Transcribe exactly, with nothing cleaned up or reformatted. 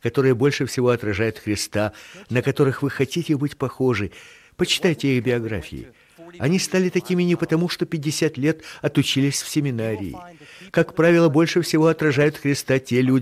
которые больше всего отражают Христа, на которых вы хотите быть похожи. Почитайте их биографии. Они стали такими не потому, что пятьдесят лет отучились в семинарии. Как правило, больше всего отражают Христа те люди,